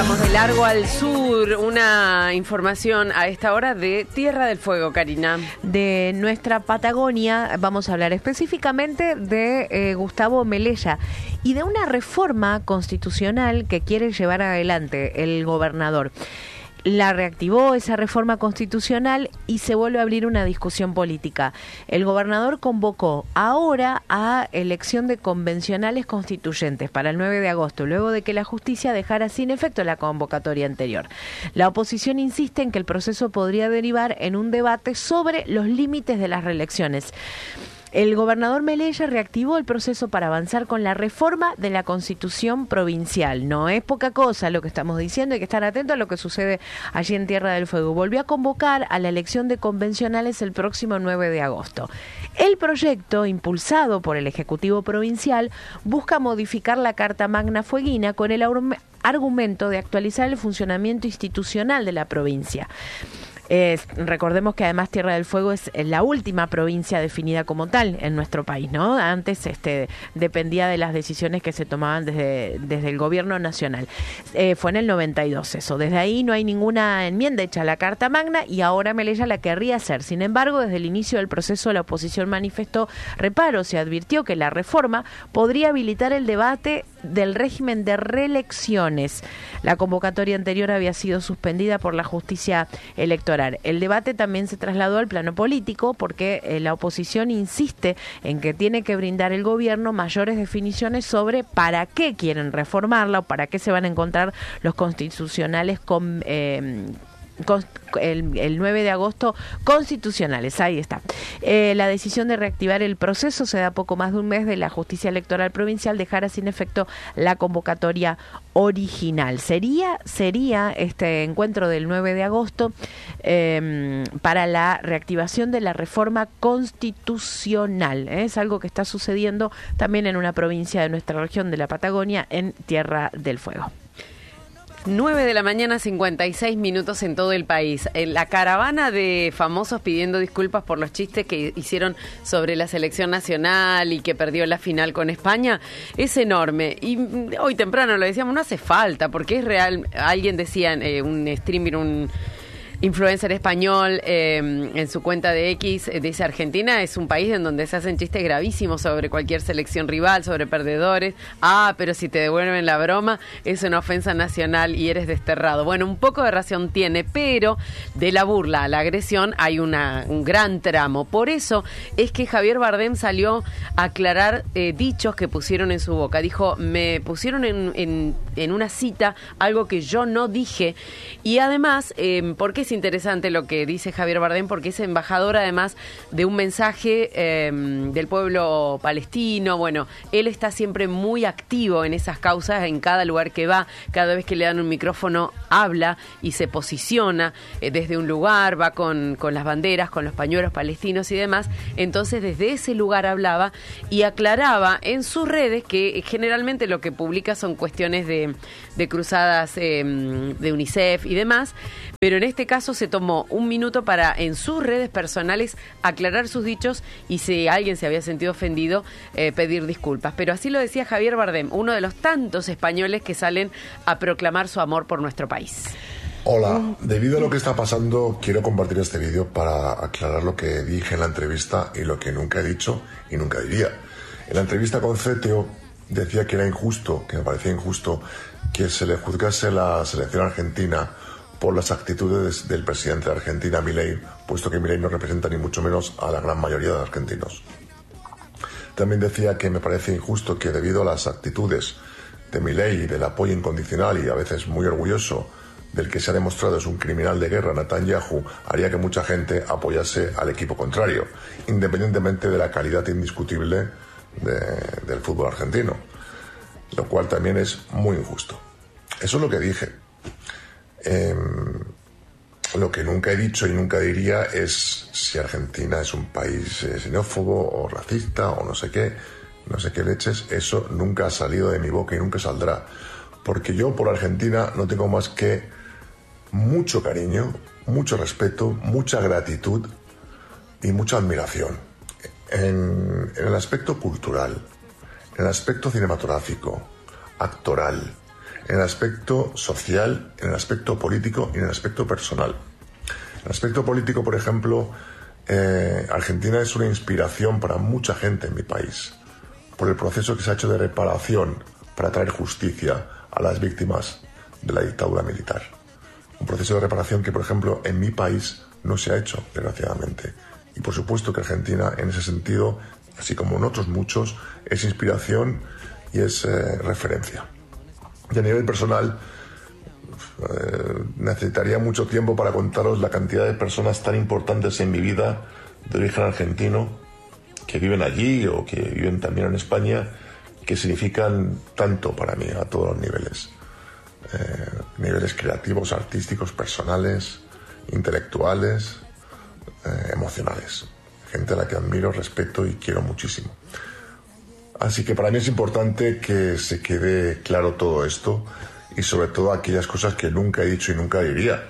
Vamos de largo al sur, una información a esta hora de Tierra del Fuego, Karina. De nuestra Patagonia vamos a hablar específicamente de Gustavo Melella y de una reforma constitucional que quiere llevar adelante el gobernador. La reactivó esa reforma constitucional y se vuelve a abrir una discusión política. El gobernador convocó ahora a elección de convencionales constituyentes para el 9 de agosto, luego de que la justicia dejara sin efecto la convocatoria anterior. La oposición insiste en que el proceso podría derivar en un debate sobre los límites de las reelecciones. El gobernador Melella reactivó el proceso para avanzar con la reforma de la Constitución provincial. No es poca cosa lo que estamos diciendo, hay que estar atentos a lo que sucede allí en Tierra del Fuego. Volvió a convocar a la elección de convencionales el próximo 9 de agosto. El proyecto, impulsado por el Ejecutivo Provincial, busca modificar la Carta Magna Fueguina con el argumento de actualizar el funcionamiento institucional de la provincia. Recordemos que además Tierra del Fuego es la última provincia definida como tal en nuestro país, ¿no? Antes dependía de las decisiones que se tomaban desde el gobierno nacional. Fue en el 92 eso. Desde ahí no hay ninguna enmienda hecha a la Carta Magna y ahora Melella la querría hacer. Sin embargo, desde el inicio del proceso la oposición manifestó reparos y advirtió que la reforma podría habilitar el debate del régimen de reelecciones. La convocatoria anterior había sido suspendida por la justicia electoral. El debate también se trasladó al plano político porque la oposición insiste en que tiene que brindar el gobierno mayores definiciones sobre para qué quieren reformarla o para qué se van a encontrar los constitucionales con el 9 de agosto constitucionales. Ahí está. La decisión de reactivar el proceso se da poco más de un mes de la justicia electoral provincial dejara sin efecto la convocatoria original. Sería este encuentro del 9 de agosto para la reactivación de la reforma constitucional. Es algo que está sucediendo también en una provincia de nuestra región de la Patagonia, en Tierra del Fuego. 9 de la mañana, 56 minutos en todo el país. La caravana de famosos pidiendo disculpas por los chistes que hicieron sobre la selección nacional y que perdió la final con España es enorme. Y hoy temprano lo decíamos, no hace falta, porque es real. Alguien decía, un streamer, un influencer español, en su cuenta de X, dice: Argentina es un país en donde se hacen chistes gravísimos sobre cualquier selección rival, sobre perdedores. Pero si te devuelven la broma, es una ofensa nacional y eres desterrado. Bueno, un poco de razón tiene, pero de la burla a la agresión hay un gran tramo. Por eso es que Javier Bardem salió a aclarar dichos que pusieron en su boca. Dijo: me pusieron en una cita algo que yo no dije. Y además, ¿por qué es interesante lo que dice Javier Bardem? Porque es embajador además de un mensaje del pueblo palestino. Bueno, él está siempre muy activo en esas causas, en cada lugar que va. Cada vez que le dan un micrófono habla y se posiciona desde un lugar, va con las banderas, con los pañuelos palestinos y demás. Entonces desde ese lugar hablaba y aclaraba en sus redes, que generalmente lo que publica son cuestiones de cruzadas de UNICEF y demás, pero en este caso se tomó un minuto para en sus redes personales aclarar sus dichos y si alguien se había sentido ofendido, pedir disculpas. Pero así lo decía Javier Bardem, uno de los tantos españoles que salen a proclamar su amor por nuestro país. Hola, debido a lo que está pasando, quiero compartir este vídeo para aclarar lo que dije en la entrevista y lo que nunca he dicho y nunca diría. En la entrevista con CTO decía que era injusto, que me parecía injusto, que se le juzgase la selección argentina por las actitudes del presidente de Argentina, Milei, puesto que Milei no representa ni mucho menos a la gran mayoría de argentinos. También decía que me parece injusto que debido a las actitudes de Milei y del apoyo incondicional y a veces muy orgulloso del que se ha demostrado es un criminal de guerra, Netanyahu, haría que mucha gente apoyase al equipo contrario, independientemente de la calidad indiscutible del fútbol argentino, lo cual también es muy injusto. Eso es lo que dije. Lo que nunca he dicho y nunca diría es si Argentina es un país xenófobo o racista o no sé qué leches. Eso nunca ha salido de mi boca y nunca saldrá, porque yo por Argentina no tengo más que mucho cariño, mucho respeto, mucha gratitud y mucha admiración en el aspecto cultural, en el aspecto cinematográfico, actoral, en el aspecto social, en el aspecto político y en el aspecto personal. En el aspecto político, por ejemplo, Argentina es una inspiración para mucha gente en mi país, por el proceso que se ha hecho de reparación para traer justicia a las víctimas de la dictadura militar. Un proceso de reparación que, por ejemplo, en mi país no se ha hecho, desgraciadamente. Y por supuesto que Argentina, en ese sentido, así como en otros muchos, es inspiración y es referencia. Y a nivel personal, necesitaría mucho tiempo para contaros la cantidad de personas tan importantes en mi vida de origen argentino que viven allí o que viven también en España, que significan tanto para mí a todos los niveles. Niveles creativos, artísticos, personales, intelectuales, emocionales. Gente a la que admiro, respeto y quiero muchísimo. Así que para mí es importante que se quede claro todo esto y sobre todo aquellas cosas que nunca he dicho y nunca diría,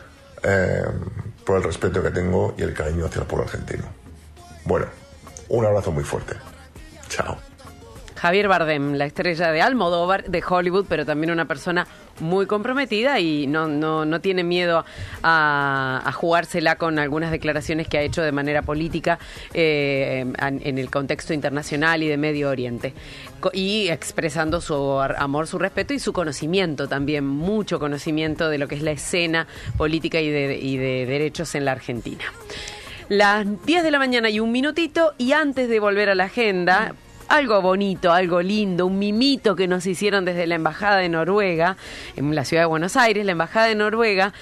por el respeto que tengo y el cariño hacia el pueblo argentino. Bueno, un abrazo muy fuerte. Chao. Javier Bardem, la estrella de Almodóvar, de Hollywood, pero también una persona muy comprometida y no tiene miedo a jugársela con algunas declaraciones que ha hecho de manera política en el contexto internacional y de Medio Oriente. Y expresando su amor, su respeto y su conocimiento también, mucho conocimiento de lo que es la escena política y de derechos en la Argentina. Las 10 de la mañana y un minutito, y antes de volver a la agenda, algo bonito, algo lindo, un mimito que nos hicieron desde la Embajada de Noruega, en la ciudad de Buenos Aires. La Embajada de Noruega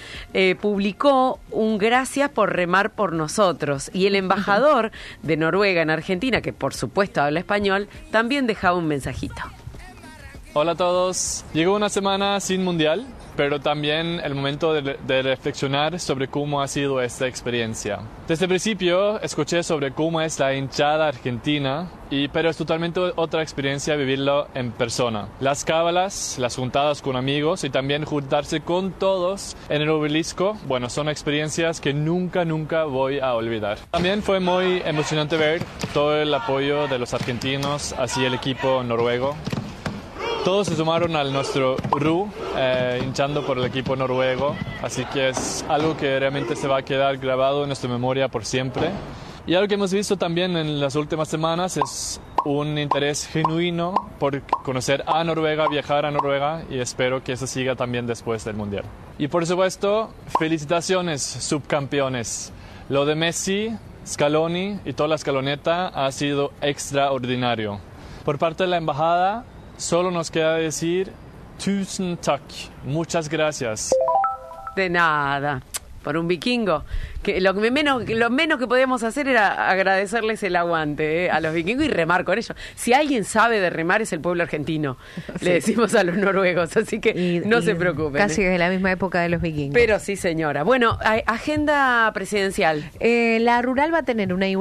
publicó un gracias por remar por nosotros, y el embajador de Noruega en Argentina, que por supuesto habla español, también dejaba un mensajito. Hola a todos. Llegó una semana sin mundial, pero también el momento de reflexionar sobre cómo ha sido esta experiencia. Desde el principio escuché sobre cómo es la hinchada argentina, pero es totalmente otra experiencia vivirlo en persona. Las cábalas, las juntadas con amigos y también juntarse con todos en el obelisco, bueno, son experiencias que nunca voy a olvidar. También fue muy emocionante ver todo el apoyo de los argentinos hacia el equipo noruego. Todos se sumaron al nuestro RU, hinchando por el equipo noruego, así que es algo que realmente se va a quedar grabado en nuestra memoria por siempre. Y algo que hemos visto también en las últimas semanas es un interés genuino por conocer a Noruega, viajar a Noruega, y espero que eso siga también después del Mundial. Y por supuesto, felicitaciones, subcampeones. Lo de Messi, Scaloni y toda la escaloneta ha sido extraordinario. Por parte de la embajada, solo nos queda decir tusen tack, muchas gracias. De nada, por un vikingo. Que lo menos que podíamos hacer era agradecerles el aguante a los vikingos y remar con ellos. Si alguien sabe de remar es el pueblo argentino, sí. Le decimos a los noruegos, así que no se preocupen. Casi de la misma época de los vikingos. Pero sí, señora. Bueno, agenda presidencial. La Rural va a tener una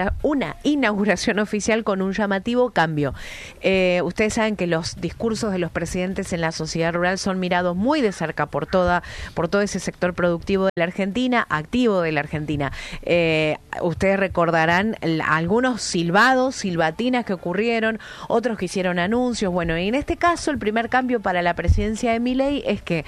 inauguración oficial con un llamativo cambio. Ustedes saben que los discursos de los presidentes en la sociedad rural son mirados muy de cerca por todo ese sector productivo de la Argentina, activo de la Argentina. Ustedes recordarán algunos silbatinas que ocurrieron, otros que hicieron anuncios. Bueno, y en este caso el primer cambio para la presidencia de Milei es que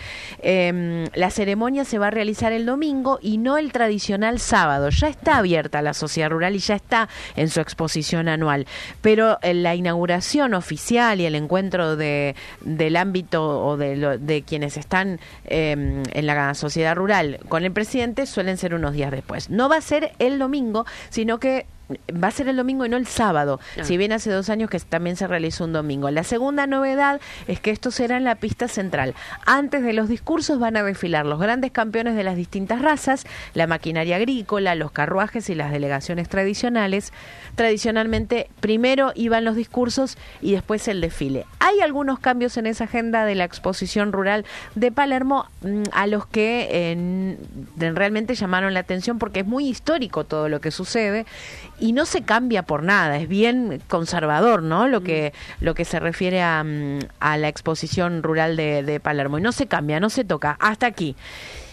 la ceremonia se va a realizar el domingo y no el tradicional sábado. Ya está abierta la sociedad rural y ya está en su exposición anual, pero la inauguración oficial y el encuentro del ámbito o de quienes están en la sociedad rural con el presidente suelen ser unos días después. No va a ser el domingo, sino que va a ser el domingo y no el sábado, si bien hace 2 años que también se realizó un domingo. La segunda novedad es que esto será en la pista central. Antes de los discursos van a desfilar los grandes campeones de las distintas razas, la maquinaria agrícola, los carruajes y las delegaciones tradicionales. Tradicionalmente primero iban los discursos y después el desfile. Hay algunos cambios en esa agenda de la exposición rural de Palermo a los que realmente llamaron la atención porque es muy histórico todo lo que sucede y no se cambia por nada, es bien conservador, ¿no? Lo que se refiere a la exposición rural de Palermo, y no se cambia, no se toca, hasta aquí.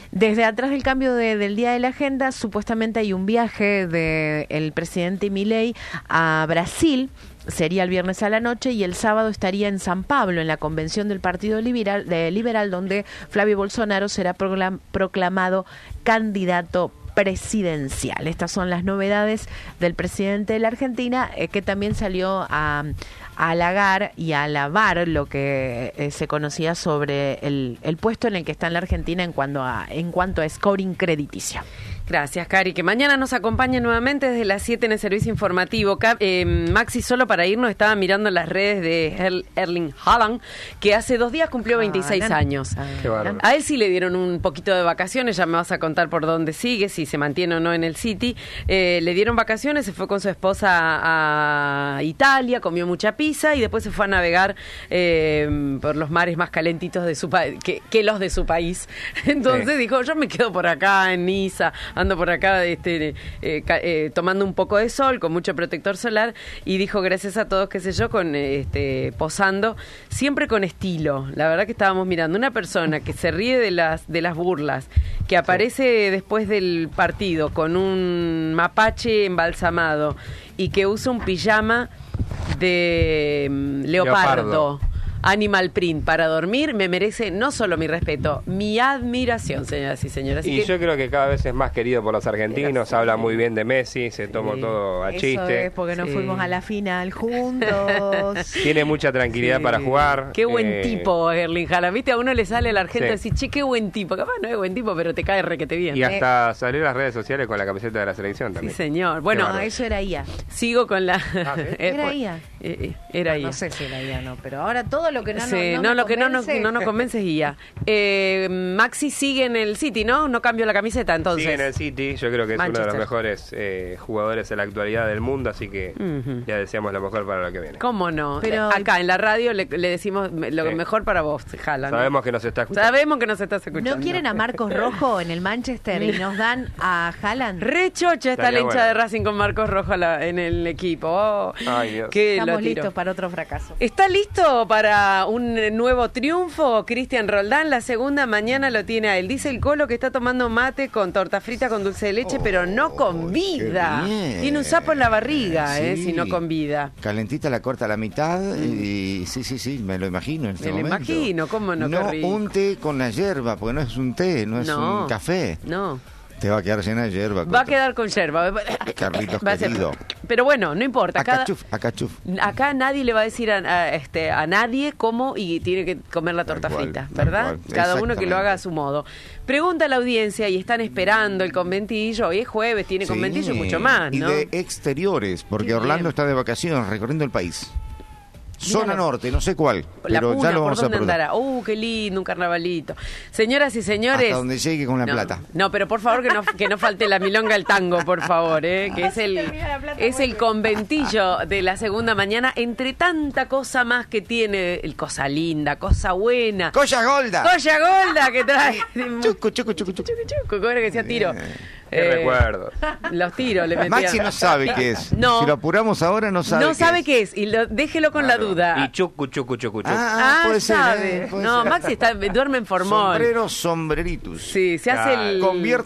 Desde atrás del cambio del día de la agenda, supuestamente hay un viaje del presidente Milei a Brasil. Sería el viernes a la noche y el sábado estaría en San Pablo, en la convención del Partido Liberal, donde Flavio Bolsonaro será proclamado candidato presidencial. Estas son las novedades del presidente de la Argentina, que también salió a halagar y a alabar lo que se conocía sobre el puesto en el que está en la Argentina en cuanto a scoring crediticio. Gracias, Cari, que mañana nos acompañe nuevamente desde las 7 en el servicio informativo. Maxi, solo para irnos, estaba mirando las redes de Erling Haaland, que hace 2 días cumplió 26 años. Qué bárbaro. A él sí le dieron un poquito de vacaciones, ya me vas a contar por dónde sigue, si se mantiene o no en el City. Le dieron vacaciones, se fue con su esposa a Italia, comió mucha pizza y después se fue a navegar por los mares más calentitos de su país, que los de su país. Entonces dijo, yo me quedo por acá en Niza, ando por acá tomando un poco de sol, con mucho protector solar, y dijo gracias a todos, qué sé yo, posando, siempre con estilo. La verdad que estábamos mirando una persona que se ríe de las burlas, que aparece después del partido con un mapache embalsamado y que usa un pijama de leopardo. Animal print para dormir, me merece no solo mi respeto, mi admiración, señoras y señores. Y yo creo que cada vez es más querido por los argentinos, habla muy bien de Messi, se toma todo a chiste. Eso es porque nos fuimos a la final juntos. Tiene mucha tranquilidad para jugar. Qué buen tipo, Erling Haaland. Viste, a uno le sale el argento decir, che, qué buen tipo. Capaz no es buen tipo, pero te cae requete bien. Y hasta salió en las redes sociales con la camiseta de la selección también. Sí, señor. Bueno, eso era IA. Sigo con la... Era IA. Era IA. No sé si era IA, no, pero ahora todo lo que no nos convence es IA. Maxi sigue en el City, ¿no? No cambió la camiseta, entonces. Sigue en el City, yo creo que es uno de los mejores jugadores en la actualidad del mundo, así que ya deseamos lo mejor para lo que viene. ¿Cómo no? Pero acá en la radio le decimos lo mejor para vos, Haaland. Sabemos que nos está escuchando. Sabemos que nos estás escuchando. ¿No quieren a Marcos Rojo en el Manchester y nos dan a Haaland? Re chocha está la hincha de Racing con Marcos Rojo en el equipo. Oh, ay, Dios. Estamos listos para otro fracaso. ¿Está listo para un nuevo triunfo? Cristian Roldán, la segunda mañana lo tiene a él. Dice el Colo que está tomando mate con torta frita con dulce de leche, pero no con vida. Tiene un sapo en la barriga, si no con vida. Calentita, la corta a la mitad y sí, me lo imagino en este momento. Me lo imagino, ¿cómo no? No un té con la yerba, porque no es un té, no es un café. No. Te va a quedar llena de yerba. Va a quedar con yerba. Carlitos querido. Pero bueno, no importa. Acachuf. Acá nadie le va a decir a nadie cómo y tiene que comer la torta frita, ¿verdad? Cada uno que lo haga a su modo. Pregunta a la audiencia y están esperando el conventillo. Hoy es jueves, tiene conventillo y mucho más, ¿no? Y de exteriores, porque Orlando está de vacaciones recorriendo el país. Zona norte, no sé cuál, pero Puna, ya lo vamos a probar. Andará? Qué lindo, un carnavalito. Señoras y señores... Hasta donde llegue con la plata. No, pero por favor que no falte la milonga al tango, por favor, que es el conventillo de la segunda mañana, entre tanta cosa más que tiene, el cosa linda, cosa buena. ¡Cosa Golda! ¡Cosa Golda! Que trae... Chucu. ¿Cómo era que decía tiro? Qué recuerdo. Los tiros le metía. Maxi no sabe qué es. No. Si lo apuramos ahora no sabe. No sabe qué es. Y déjelo con la duda. Y chucu. Puede sabe. ser. No, Maxi duerme en formol. Sombreritus. Sí, se hace el... Convierte